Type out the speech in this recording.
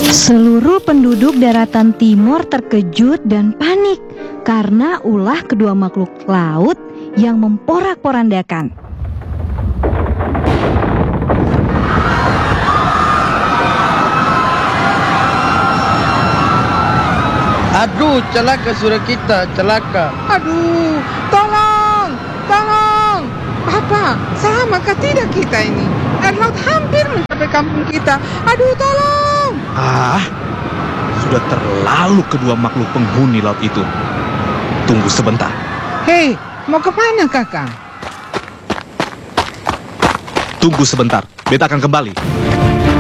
Seluruh penduduk daratan timur terkejut dan panik karena ulah kedua makhluk laut yang memporak-porandakan. Aduh, celaka suara kita, celaka. Aduh, tolong, tolong. Apa, samakah tidak kita ini? Air laut hampir mencapai kampung kita. Aduh, tolong. Sudah terlalu kedua makhluk penghuni laut itu. Tunggu sebentar. Hei, mau kemana kakak? Tunggu sebentar, beta akan kembali.